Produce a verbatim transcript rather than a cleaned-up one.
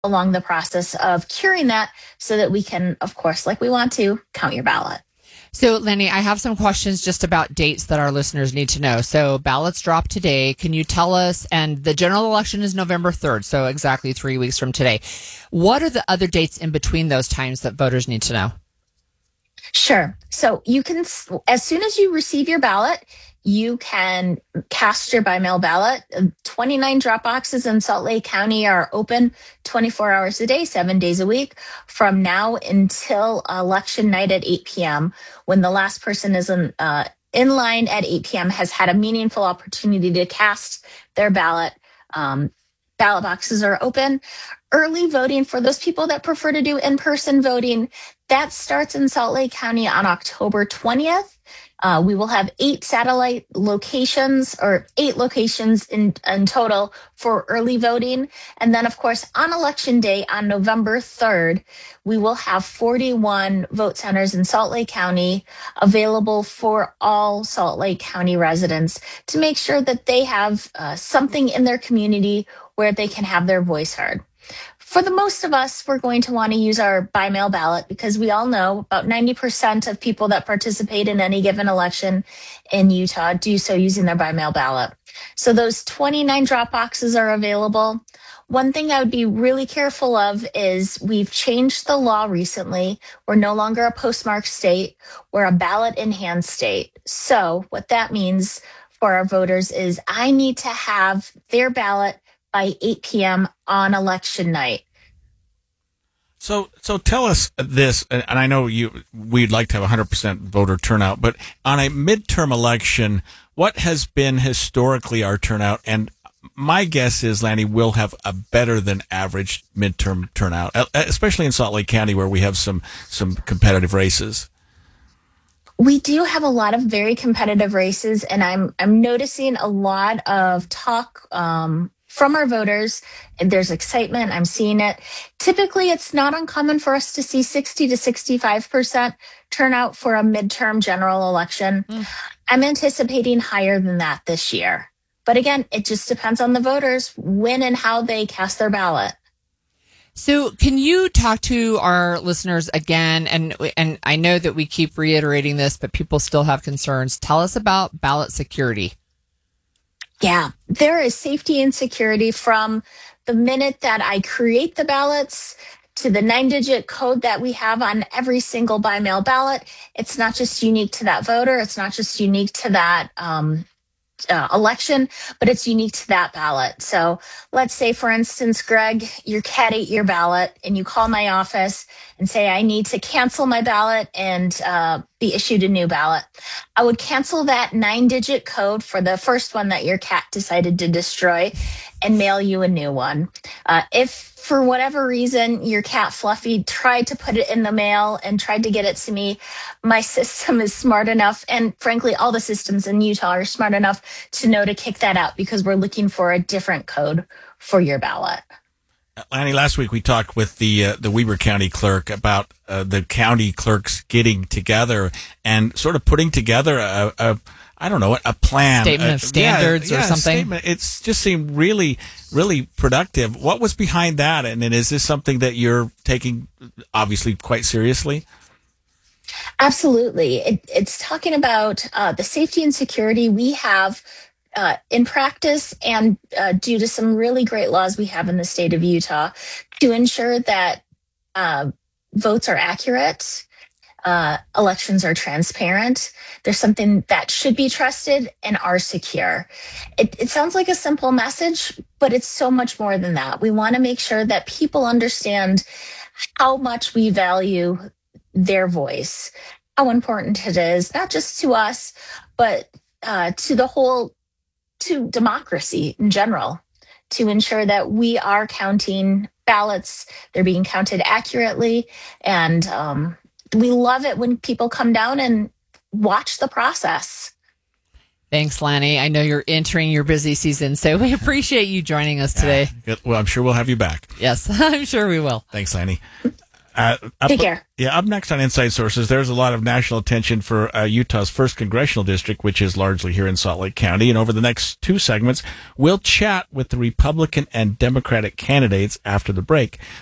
along the process of curing that so that we can, of course, like we want to, count your ballot. So, Lenny, I have some questions just about dates that our listeners need to know. So, ballots drop today. Can you tell us, and the general election is November third, so exactly three weeks from today. What are the other dates in between those times that voters need to know? Sure. So you can, as soon as you receive your ballot, you can cast your by mail ballot. twenty-nine drop boxes in Salt Lake County are open twenty-four hours a day, seven days a week, from now until election night at eight p.m. when the last person is in, uh, in line at eight p.m. has had a meaningful opportunity to cast their ballot. Um, ballot boxes are open. Early voting, for those people that prefer to do in-person voting, that starts in Salt Lake County on October twentieth. Uh, we will have eight satellite locations, or eight locations in, in total for early voting. And then, of course, on election day on November third, we will have forty-one vote centers in Salt Lake County available for all Salt Lake County residents to make sure that they have uh, something in their community where they can have their voice heard. For the most of us, we're going to want to use our by mail ballot because we all know about ninety percent of people that participate in any given election in Utah do so using their by mail ballot. So those twenty-nine drop boxes are available. One thing I would be really careful of is we've changed the law recently. We're no longer a postmark state. We're a ballot in hand state. So what that means for our voters is I need to have their ballot by eight p.m. on election night. So, so tell us this, and I know you, we'd like to have one hundred percent voter turnout, but on a midterm election, what has been historically our turnout? And my guess is, Lanny, we'll have a better than average midterm turnout, especially in Salt Lake County where we have some, some competitive races. We do have a lot of very competitive races, and I'm I'm noticing a lot of talk um, from our voters. There's excitement. I'm seeing it. Typically, it's not uncommon for us to see sixty to sixty-five percent turnout for a midterm general election. Mm. I'm anticipating higher than that this year. But again, it just depends on the voters, when and how they cast their ballot. So can you talk to our listeners again? And and I know that we keep reiterating this, but people still have concerns. Tell us about ballot security. Yeah, there is safety and security from the minute that I create the ballots to the nine-digit code that we have on every single by-mail ballot. It's not just unique to that voter. It's not just unique to that um, uh, election, but it's unique to that ballot. So let's say, for instance, Greg, your cat ate your ballot and you call my office and say, I need to cancel my ballot and uh, be issued a new ballot. I would cancel that nine-digit code for the first one that your cat decided to destroy and mail you a new one. Uh, if for whatever reason your cat Fluffy tried to put it in the mail and tried to get it to me, my system is smart enough, and frankly, all the systems in Utah are smart enough to know to kick that out because we're looking for a different code for your ballot. Lanny, last week we talked with the uh, the Weber County clerk about uh, the county clerks getting together and sort of putting together a, a I don't know, a plan. Statement a, of standards yeah, or yeah, something. Statement. It's just seemed really, really productive. What was behind that? And, and is this something that you're taking obviously quite seriously? Absolutely. It, it's talking about uh, the safety and security we have uh, in practice and uh, due to some really great laws we have in the state of Utah to ensure that uh, votes are accurate. Uh, elections are transparent. There's something that should be trusted and are secure. It, it sounds like a simple message, but it's so much more than that. We want to make sure that people understand how much we value their voice, how important it is, not just to us, but uh, to the whole, to democracy in general, to ensure that we are counting ballots, they're being counted accurately, and um, we love it when people come down and watch the process. Thanks, Lanny. I know you're entering your busy season, so we appreciate you joining us today. Yeah, well, I'm sure we'll have you back. Yes, I'm sure we will. Thanks, Lanny. Uh, up, Take care. Yeah, up next on Inside Sources, there's a lot of national attention for uh, Utah's first congressional district, which is largely here in Salt Lake County. And over the next two segments, we'll chat with the Republican and Democratic candidates after the break.